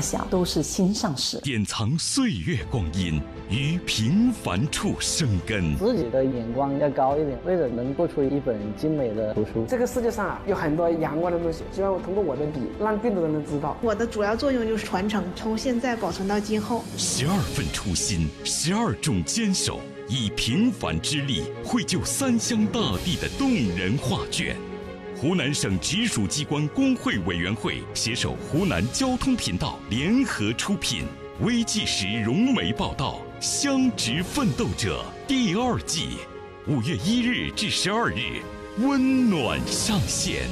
小都是新上市， 典藏岁月光阴，于平凡处生根。 自己的眼光要高一点，为了能做出一本精美的图书。 这个世界上有很多阳光的东西，希望通过我的笔，让更多人能知道。 我的主要作用就是传承，从现在保存到今后。 12份初心，12种坚守，以平凡之力绘就三湘大地的动人画卷。湖南省直属机关工会委员会携手湖南交通频道联合出品，微纪实融媒报道《乡职奋斗者》第2季，5月1日至12日温暖上线。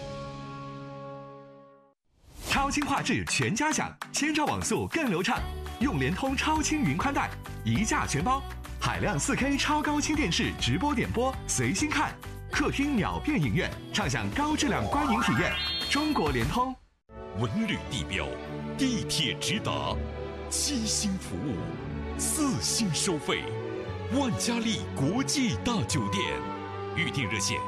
超轻画质全家享，千兆网速更流畅，用联通超轻云宽带，一价全包，海量4K 超高清电视直播点播，随心看。客厅秒变影院，畅享高质量观影体验。中国联通， 文旅地标，地铁直达，7星服务，4星收费，万家丽国际大酒店，预订热线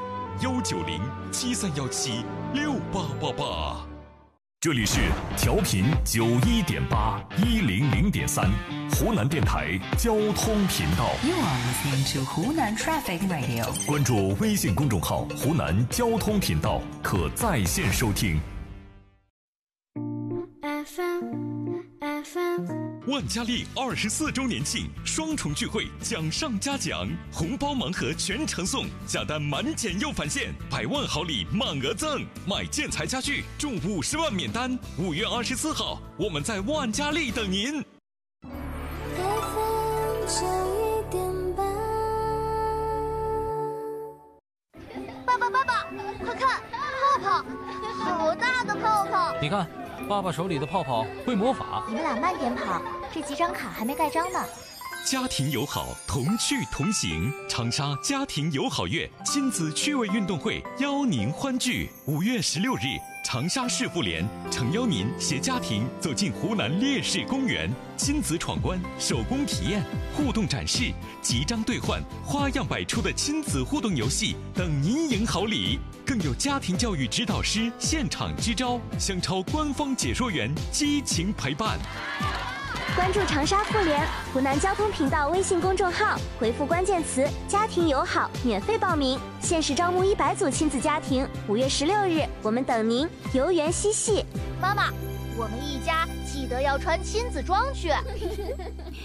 19073176888。 这里是调频91.8，100.3，湖南电台交通频道。 You are listening to 湖南 Traffic Radio。 关注微信公众号“湖南交通频道”，可在线收听。 万家丽24周年庆双重聚会，奖上加奖，红包盲盒全程送，下单满减又返现，100万好礼满额赠，买建材家具中50万免单。5月24号，我们在万家丽等您。 爸爸，快看，泡泡，好大的泡泡！ 你看，爸爸手里的泡泡会魔法。 你们俩慢点跑，这几张卡还没盖章呢。 家庭友好，同趣同行。长沙家庭友好月亲子趣味运动会邀您欢聚。5月16日，长沙市妇联诚邀您携家庭走进湖南烈士公园，亲子闯关、手工体验、互动展示、集章兑换、花样百出的亲子互动游戏等您赢好礼。更有家庭教育指导师现场支招，香超官方解说员激情陪伴。 关注长沙妇联湖南交通频道微信公众号，回复关键词“家庭友好”免费报名，限时招募100组亲子家庭。5月16日，我们等您，游园嬉戏。 妈妈，我们一家记得要穿亲子装去。